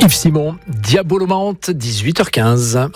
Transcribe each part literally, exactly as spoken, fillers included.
Yves Simon, Diabolomante, dix-huit heures quinze.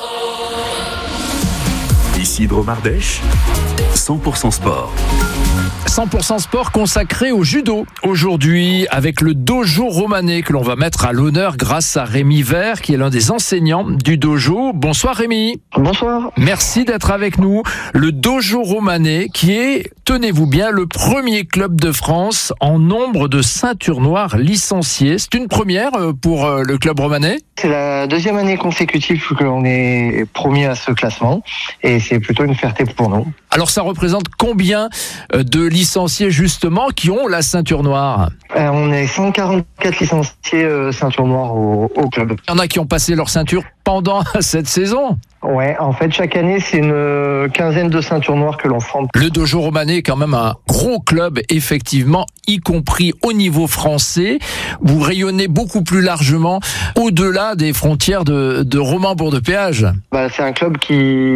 Ici Dromardèche, cent pour cent sport. cent pour cent sport consacré au judo. Aujourd'hui, avec le dojo romanais que l'on va mettre à l'honneur grâce à Rémi Vert, qui est l'un des enseignants du dojo. Bonsoir Rémi. Bonsoir. Merci d'être avec nous. Le dojo romanais qui est, tenez-vous bien, le premier club de France en nombre de ceintures noires licenciées. C'est une première pour le club romanais ? C'est la deuxième année consécutive que l'on est promis à ce classement et c'est plutôt une fierté pour nous. Alors ça représente combien de licenciés justement qui ont la ceinture noire ? euh, On est cent quarante-quatre licenciés euh, ceinture noire au, au club. Il y en a qui ont passé leur ceinture pendant cette saison ? Ouais, en fait, chaque année, c'est une quinzaine de ceintures noires que l'on forme. Le dojo romanais est quand même un gros club, effectivement, y compris au niveau français. Vous rayonnez beaucoup plus largement au-delà des frontières de, de Romans-Bourg-de-Péage. Bah, c'est un club qui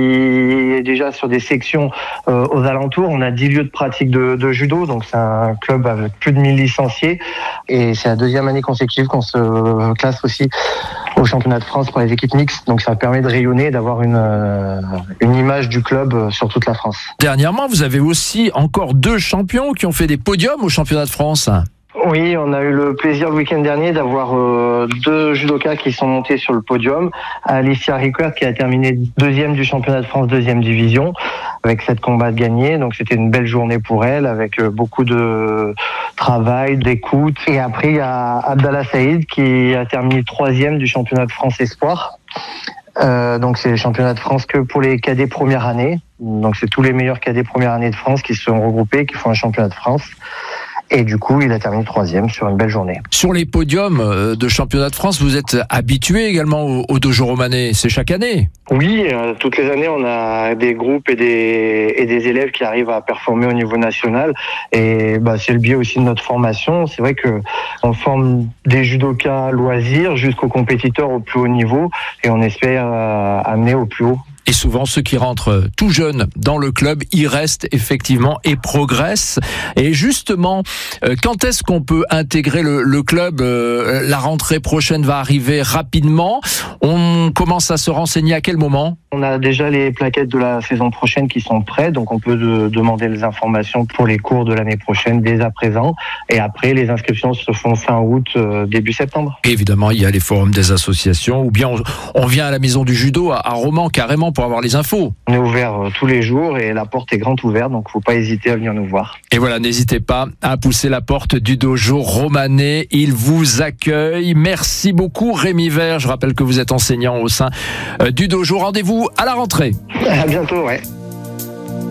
est déjà sur des sections euh, aux alentours. On a dix lieux de pratique de, de judo, donc c'est un club avec plus de mille licenciés. Et c'est la deuxième année consécutive qu'on se classe aussi au championnat de France pour les équipes mixtes. Donc ça permet de rayonner et d'avoir une, euh, une image du club sur toute la France. Dernièrement, vous avez aussi encore deux champions qui ont fait des podiums au championnat de France. Oui, on a eu le plaisir le week-end dernier d'avoir euh, deux judokas qui sont montés sur le podium. Alicia Riquert qui a terminé deuxième du championnat de France deuxième division avec sept combats de gagnés. Donc c'était une belle journée pour elle avec euh, beaucoup de travail, d'écoute. Et après il y a Abdallah Saïd qui a terminé troisième du championnat de France Espoir. Euh, donc c'est le championnat de France que pour les cadets première année. Donc c'est tous les meilleurs cadets première année de France qui se sont regroupés, qui font un championnat de France. Et du coup, il a terminé troisième sur une belle journée. Sur les podiums de championnat de France, vous êtes habitué également au, au dojo romanais. C'est chaque année ? Oui, euh, toutes les années, on a des groupes et des, et des élèves qui arrivent à performer au niveau national. Et bah, c'est le biais aussi de notre formation. C'est vrai que on forme des judokas loisirs jusqu'aux compétiteurs au plus haut niveau. Et on espère euh, amener au plus haut. Et souvent, ceux qui rentrent tout jeunes dans le club, y restent effectivement et progressent. Et justement, quand est-ce qu'on peut intégrer le, le club ? La rentrée prochaine va arriver rapidement. On commence à se renseigner à quel moment ? On a déjà les plaquettes de la saison prochaine qui sont prêtes, donc on peut de, demander les informations pour les cours de l'année prochaine dès à présent. Et après, les inscriptions se font fin août, euh, début septembre. Et évidemment, il y a les forums des associations, ou bien on, on vient à la maison du judo à, à Romans carrément pour avoir les infos. On est ouvert euh, tous les jours et la porte est grande ouverte, donc faut pas hésiter à venir nous voir. Et voilà, n'hésitez pas à pousser la porte du dojo romanais. Il vous accueille. Merci beaucoup Rémi Vert. Je rappelle que vous êtes enseignant au sein euh, du dojo. Rendez-vous à la rentrée. À bientôt, ouais.